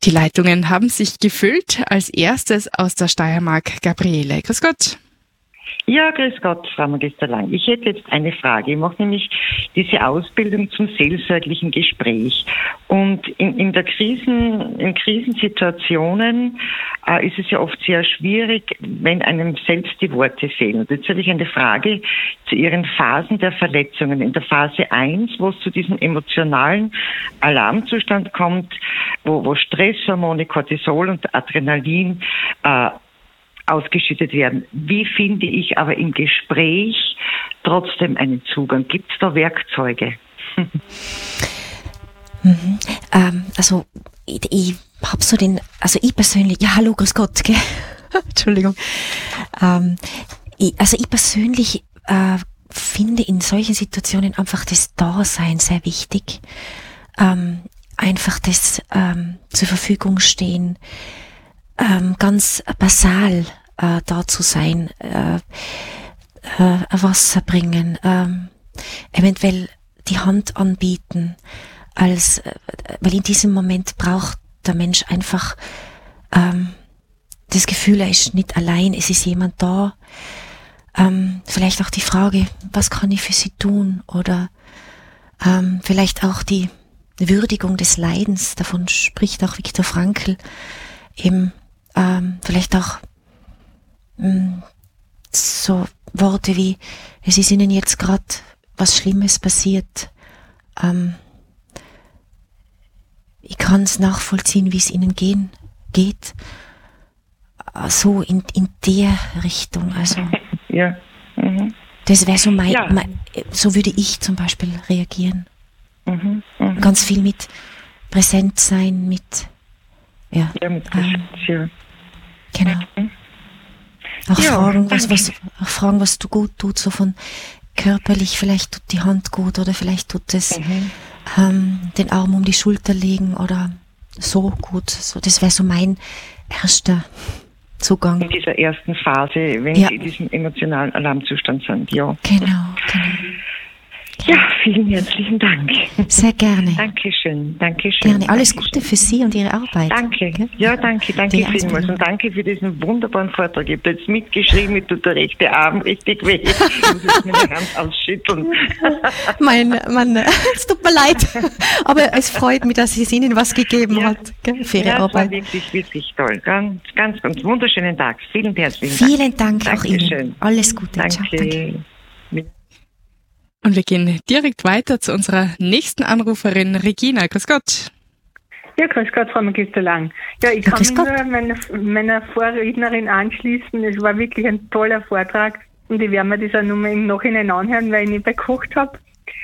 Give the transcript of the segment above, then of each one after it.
Die Leitungen haben sich gefüllt. Als erstes aus der Steiermark Gabriele. Grüß Gott. Ja, grüß Gott, Frau Magister Lang. Ich hätte jetzt eine Frage. Ich mache nämlich diese Ausbildung zum seelsorglichen Gespräch. Und in Krisensituationen ist es ja oft sehr schwierig, wenn einem selbst die Worte fehlen. Und jetzt habe ich eine Frage zu Ihren Phasen der Verletzungen. In der Phase 1, wo es zu diesem emotionalen Alarmzustand kommt, wo Stresshormone, Cortisol und Adrenalin ausgeschüttet werden. Wie finde ich aber im Gespräch trotzdem einen Zugang? Gibt es da Werkzeuge? Also ich habe so ich persönlich, ja hallo, grüß Gott, gell? Entschuldigung. Ich persönlich finde in solchen Situationen einfach das Dasein sehr wichtig. Einfach das zur Verfügung stehen, ganz basal da zu sein, Wasser bringen, eventuell die Hand anbieten, weil in diesem Moment braucht der Mensch einfach das Gefühl, er ist nicht allein, es ist jemand da. Vielleicht auch die Frage, was kann ich für sie tun? Oder vielleicht auch die Würdigung des Leidens, davon spricht auch Viktor Frankl, eben vielleicht auch so Worte wie, es ist Ihnen jetzt gerade was Schlimmes passiert. Ich kann es nachvollziehen, wie es Ihnen geht. So in der Richtung. Also ja. Mhm. Das wäre so so würde ich zum Beispiel reagieren. Mhm. Mhm. Ganz viel mit präsent sein, mit mit Präsenz, ja. Genau. Auch fragen, was du gut tut, so von körperlich, vielleicht tut die Hand gut oder vielleicht tut es den Arm um die Schulter legen oder so gut. So, das wäre so mein erster Zugang. In dieser ersten Phase, wenn Sie in diesem emotionalen Alarmzustand sind, ja. Genau. Ja, vielen herzlichen Dank. Sehr gerne. Dankeschön. Gerne. Alles Gute für Sie und Ihre Arbeit. Danke. Ja, danke vielmals. Und danke für diesen wunderbaren Vortrag. Ich habe jetzt mitgeschrieben, mir tut der rechte Arm richtig weh. Ich muss jetzt meine Hand ausschütteln. Es tut mir leid. Aber es freut mich, dass es Ihnen was gegeben hat für Ihre Arbeit. Das war wirklich, wirklich toll. Ganz wunderschönen Tag. Vielen herzlichen Dank. Vielen Dank auch Dankeschön. Ihnen. Alles Gute. Danke. Ciao. Danke. Und wir gehen direkt weiter zu unserer nächsten Anruferin, Regina. Grüß Gott. Ja, grüß Gott, Frau Magister Lang. Ja, ich kann mich nur meiner Vorrednerin anschließen. Es war wirklich ein toller Vortrag und ich werde mir das auch nochmal im Nachhinein anhören, weil ich nicht gekocht habe.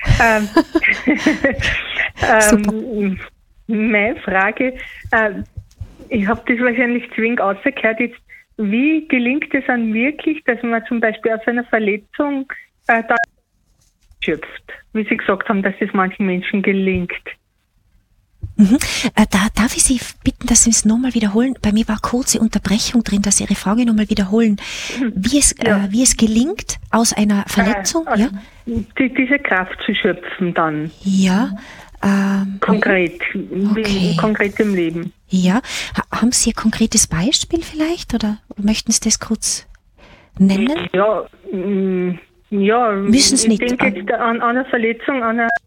Meine Frage, ich habe das wahrscheinlich zwingend ausgehört jetzt, wie gelingt es dann wirklich, dass man zum Beispiel aus einer Verletzung da schöpft, wie Sie gesagt haben, dass das manchen Menschen gelingt. Darf ich Sie bitten, dass Sie es nochmal wiederholen? Bei mir war kurze Unterbrechung drin, dass Sie Ihre Frage nochmal wiederholen. Wie es gelingt aus einer Verletzung? Diese Kraft zu schöpfen dann. Ja. Konkret im Leben. Ja. Haben Sie ein konkretes Beispiel vielleicht? Oder möchten Sie das kurz nennen? Ja, müssen Sie nicht. Ich denke jetzt an eine Verletzung,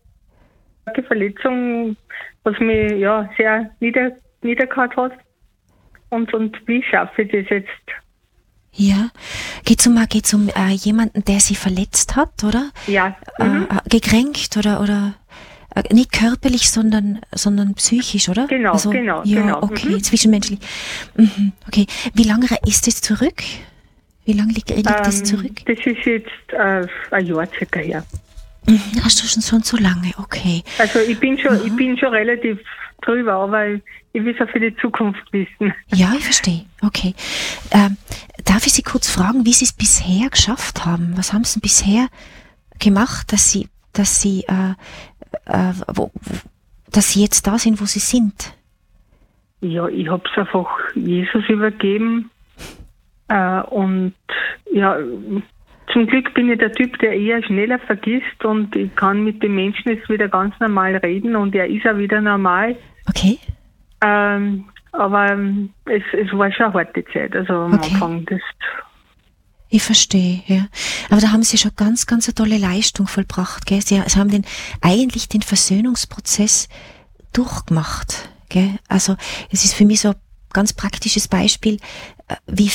was mich sehr niedergehauen hat. Und wie schaffe ich das jetzt? Ja, geht's um jemanden, der Sie verletzt hat, oder? Ja. Gekränkt oder nicht körperlich, sondern psychisch, oder? Genau, also, genau. Okay, zwischenmenschlich. Okay, wie lange ist es zurück? Wie lange liegt das zurück? Das ist jetzt ein Jahr circa her. Hast du schon so lange? Okay. Also ich bin schon relativ drüber, aber ich will es auch für die Zukunft wissen. Ja, ich verstehe. Okay. Darf ich Sie kurz fragen, wie Sie es bisher geschafft haben? Was haben Sie bisher gemacht, dass Sie jetzt da sind, wo Sie sind? Ja, ich habe es einfach Jesus übergeben. Und ja, zum Glück bin ich der Typ, der eher schneller vergisst und ich kann mit den Menschen jetzt wieder ganz normal reden und er ist auch wieder normal. Okay. Aber es war schon eine harte Zeit. Also am Anfang, ich verstehe, ja. Aber da haben Sie schon ganz, ganz eine tolle Leistung vollbracht, gell? Sie haben eigentlich den Versöhnungsprozess durchgemacht, gell? Also, es ist für mich so ein ganz praktisches Beispiel, wie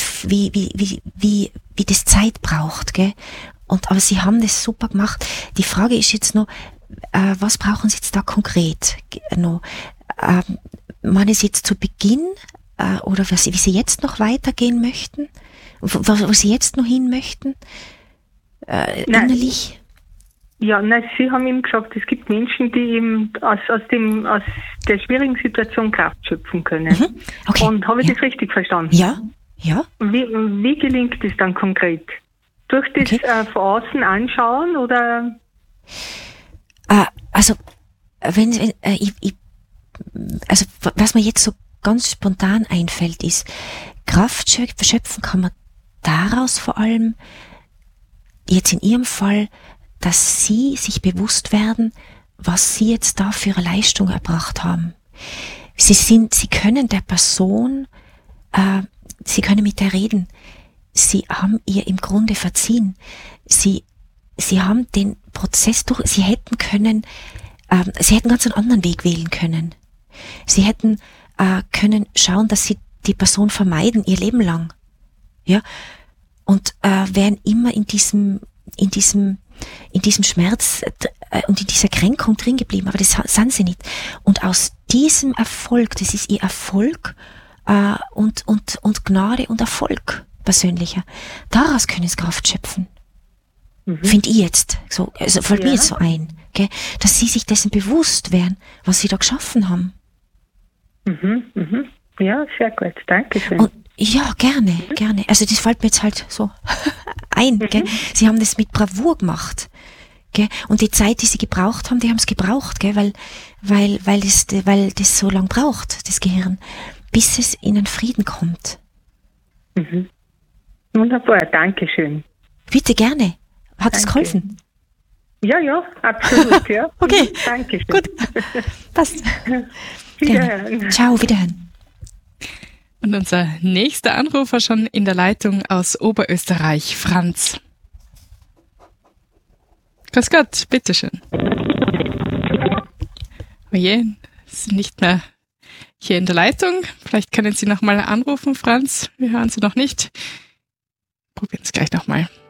das Zeit braucht, gell? Aber Sie haben das super gemacht. Die Frage ist jetzt noch, was brauchen Sie jetzt da konkret noch? Man ist jetzt zu Beginn, oder wie Sie jetzt noch weitergehen möchten? Wo Sie jetzt noch hin möchten? Innerlich? Ja, nein, Sie haben eben gesagt, es gibt Menschen, die eben aus der schwierigen Situation Kraft schöpfen können. Mhm. Okay. Und habe ich das richtig verstanden? Ja, ja. Wie gelingt das dann konkret? Durch das von außen anschauen oder? Also, also was mir jetzt so ganz spontan einfällt, ist, Kraft schöpfen kann man daraus vor allem, jetzt in Ihrem Fall, dass Sie sich bewusst werden, was Sie jetzt da für eine Leistung erbracht haben. Sie können der Person, Sie können mit der reden. Sie haben ihr im Grunde verziehen. Sie haben den Prozess Sie hätten ganz einen anderen Weg wählen können. Sie hätten können schauen, dass Sie die Person vermeiden, ihr Leben lang. Ja? Und wären immer in diesem Schmerz und in dieser Kränkung drin geblieben, aber das sind Sie nicht. Und aus diesem Erfolg, das ist Ihr Erfolg und Gnade und Erfolg persönlicher, daraus können Sie Kraft schöpfen. Finde ich jetzt. So, also fällt mir jetzt so ein, gell? Dass Sie sich dessen bewusst wären, was Sie da geschaffen haben. Ja, sehr gut. Dankeschön. Und, ja, gerne. Also das fällt mir jetzt halt so ein, gell? Sie haben das mit Bravour gemacht, gell? Und die Zeit, die Sie gebraucht haben, die haben es gebraucht, gell? Weil das so lang braucht, das Gehirn, bis es in den Frieden kommt. Wunderbar, Dankeschön. Bitte, gerne. Hat es geholfen? Ja, absolut, ja. Okay. Dankeschön. Gut. Passt. Wiederhören. Gerne. Ciao, wiederhören. Und unser nächster Anrufer schon in der Leitung aus Oberösterreich, Franz. Grüß Gott, bitteschön. Oje, ist nicht mehr hier in der Leitung. Vielleicht können Sie nochmal anrufen, Franz. Wir hören Sie noch nicht. Probieren es gleich nochmal.